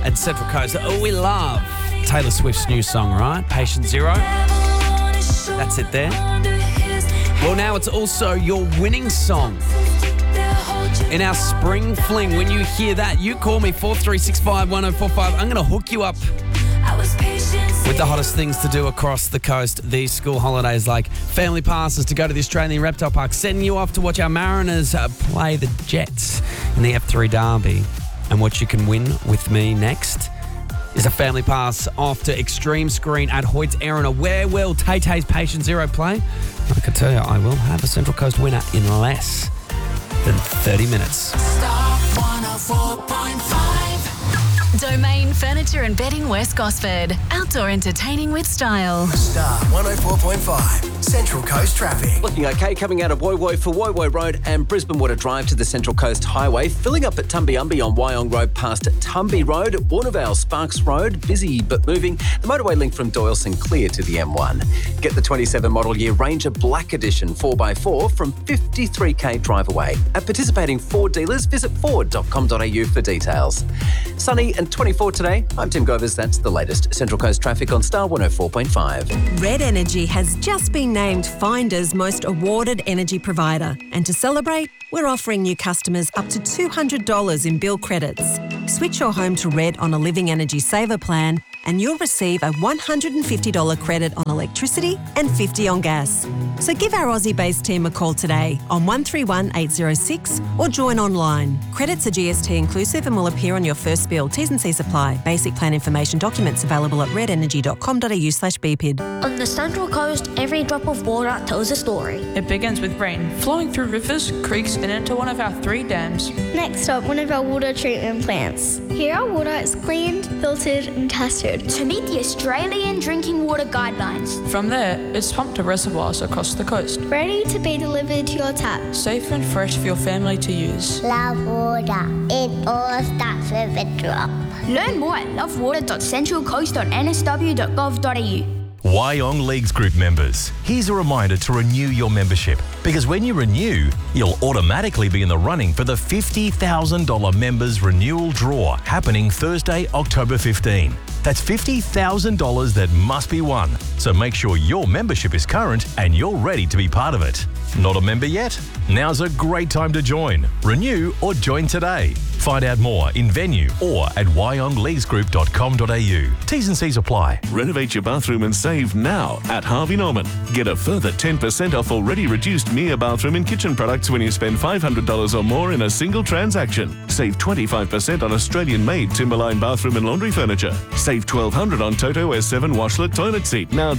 at Central Coast. Oh, we love Taylor Swift's new song, right? Patient Zero. That's it there. Well, now it's also your winning song. In our spring fling, when you hear that, you call me 4365 1045. I'm going to hook you up with the hottest things to do across the coast these school holidays, like family passes to go to the Australian Reptile Park, sending you off to watch our Mariners play the Jets in the F3 Derby. And what you can win with me next is a family pass off to Extreme Screen at Hoyts Erina. Where will Tay-Tay's Patient Zero play? I can tell you, I will have a Central Coast winner in less than 30 minutes. Star 104.5. Domain Furniture and Bedding West Gosford. Outdoor entertaining with style. Star 104.5. Central Coast traffic. Looking okay coming out of Woy Woy for Woy Woy Road and Brisbane Water Drive to the Central Coast Highway. Filling up at Tumbiumbi on Wyong Road past Tumby Road. Warnervale Sparks Road, busy but moving. The motorway link from Doyleson clear to the M1. Get the 27 model year Ranger Black Edition 4x4 from 53k drive away. At participating Ford dealers, visit ford.com.au for details. Sunny and 24 today. I'm Tim Govers. That's the latest Central Coast traffic on Star 104.5. Red Energy has just been named Finder's most awarded energy provider. And to celebrate, we're offering new customers up to $200 in bill credits. Switch your home to Red on a Living Energy Saver plan and you'll receive a $150 credit on electricity and $50 on gas. So give our Aussie-based team a call today on 131 806 or join online. Credits are GST inclusive and will appear on your first bill. T's and C's apply. Basic plan information documents available at redenergy.com.au/BPID. On the Central Coast, every drop of water tells a story. It begins with rain, flowing through rivers, creeks and into one of our 3 dams. Next up, one of our water treatment plants. Here our water is cleaned, filtered and tested to meet the Australian Drinking Water Guidelines. From there, it's pumped to reservoirs across the coast. Ready to be delivered to your tap. Safe and fresh for your family to use. Love water. It all starts with a drop. Learn more at lovewater.centralcoast.nsw.gov.au. Wyong Leagues Group members, here's a reminder to renew your membership, because when you renew, you'll automatically be in the running for the $50,000 members renewal draw happening Thursday, October 15. That's $50,000 that must be won. So make sure your membership is current and you're ready to be part of it. Not a member yet? Now's a great time to join. Renew or join today. Find out more in venue or at wyongleaguesgroup.com.au. T's and C's apply. Renovate your bathroom and save now at Harvey Norman. Get a further 10% off already reduced Mia bathroom and kitchen products when you spend $500 or more in a single transaction. Save 25% on Australian-made Timberline bathroom and laundry furniture. Save $1,200 on Toto S7 washlet toilet seat, now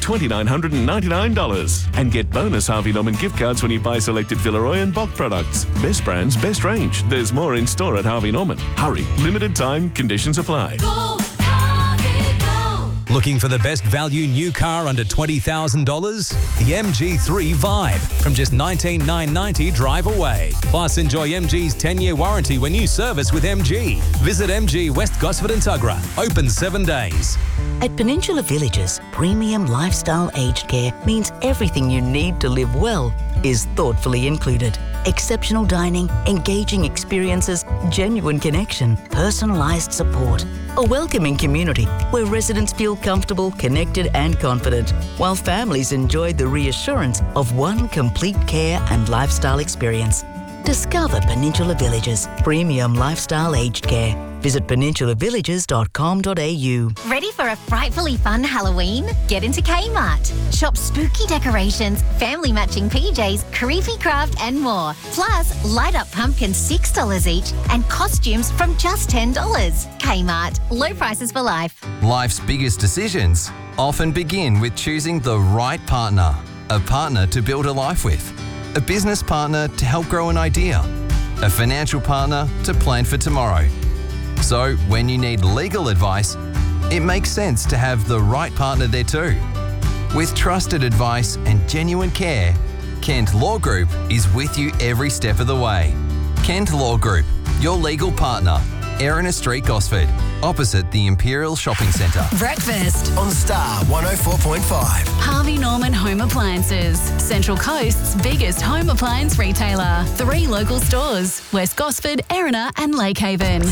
$2,999. And get bonus Harvey Norman gift cards when you buy selected Villeroy and Bock products. Best brands, best range. There's more in store at Harvey Norman. Hurry, limited time, conditions apply. Go, Harvey, go. Looking for the best value new car under $20,000? The MG3 Vibe from just $19,990 drive away. Plus enjoy MG's 10-year warranty when you service with MG. Visit MG West Gosford and Tuggerah. Open 7 days. At Peninsula Villages, premium lifestyle aged care means everything you need to live well is thoughtfully included. Exceptional dining, engaging experiences, genuine connection, personalised support. A welcoming community where residents feel comfortable, connected and confident, while families enjoy the reassurance of one complete care and lifestyle experience. Discover Peninsula Villages, premium lifestyle aged care. Visit peninsulavillages.com.au. Ready for a frightfully fun Halloween? Get into Kmart. Shop spooky decorations, family matching PJs, creepy craft and more. Plus, light up pumpkins $6 each and costumes from just $10. Kmart. Low prices for life. Life's biggest decisions often begin with choosing the right partner. A partner to build a life with. A business partner to help grow an idea. A financial partner to plan for tomorrow. So, when you need legal advice, it makes sense to have the right partner there too. With trusted advice and genuine care, Kent Law Group is with you every step of the way. Kent Law Group, your legal partner. Erina Street, Gosford, opposite the Imperial Shopping Centre. Breakfast on Star 104.5. Harvey Norman Home Appliances, Central Coast's biggest home appliance retailer. 3 local stores, West Gosford, Erina and Lake Haven.